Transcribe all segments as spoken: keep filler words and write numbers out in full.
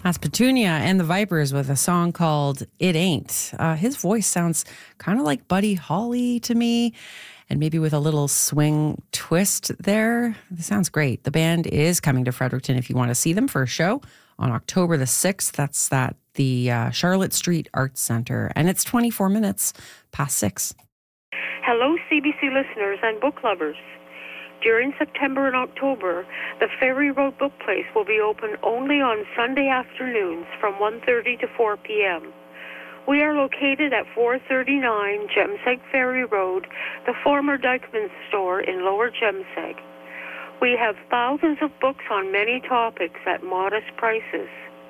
That's Petunia and the Vipers with a song called It Ain't. Uh, his voice sounds kind of like Buddy Holly to me, and maybe with a little swing twist there. This sounds great. The band is coming to Fredericton if you want to see them for a show on October the sixth. That's at the uh, Charlotte Street Arts Center, and it's twenty-four minutes past six. Hello, C B C listeners and book lovers. During September and October, the Ferry Road Book Place will be open only on Sunday afternoons from one thirty to four p.m. We are located at four thirty-nine Jemseg Ferry Road, the former Dykeman store in Lower Jemseg. We have thousands of books on many topics at modest prices.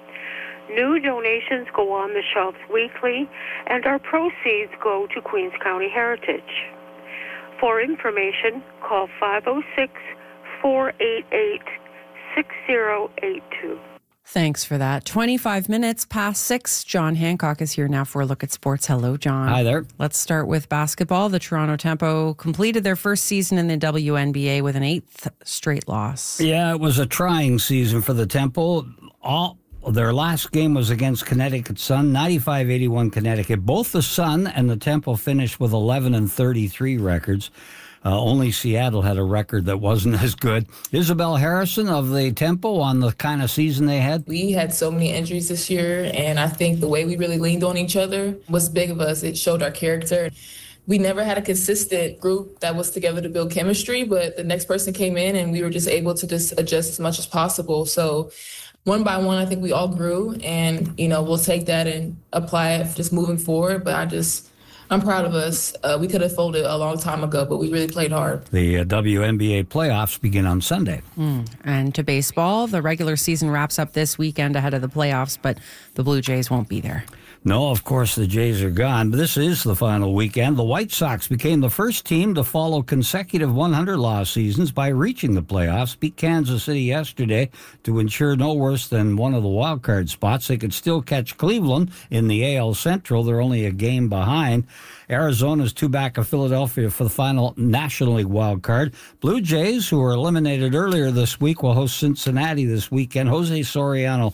New donations go on the shelves weekly, and our proceeds go to Queens County Heritage. For information, call five oh six, four eight eight, six oh eight two. Thanks for that. twenty-five minutes past six. John Hancock is here now for a look at sports. Hello, John. Hi there. Let's start with basketball. The Toronto Tempo completed their first season in the W N B A with an eighth straight loss. Yeah, it was a trying season for the Tempo. All Their last game was against Connecticut Sun, ninety-five eighty-one Connecticut. Both the Sun and the Tempo finished with eleven and thirty-three records. Uh, only Seattle had a record that wasn't as good. Isabel Harrison of the Tempo on the kind of season they had. We had so many injuries this year, and I think the way we really leaned on each other was big of us. It showed our character. We never had a consistent group that was together to build chemistry, but the next person came in and we were just able to just adjust as much as possible. So one by one, I think we all grew, and, you know, we'll take that and apply it just moving forward. But I just, I'm proud of us. Uh, we could have folded a long time ago, but we really played hard. The uh, W N B A playoffs begin on Sunday. Mm. And to baseball, the regular season wraps up this weekend ahead of the playoffs, but the Blue Jays won't be there. No, of course, the Jays are gone, but this is the final weekend. The White Sox became the first team to follow consecutive one hundred loss seasons by reaching the playoffs, beat Kansas City yesterday to ensure no worse than one of the wild card spots. They could still catch Cleveland in the A L Central. They're only a game behind. Arizona's two back of Philadelphia for the final National League wild card. Blue Jays, who were eliminated earlier this week, will host Cincinnati this weekend. Jose Soriano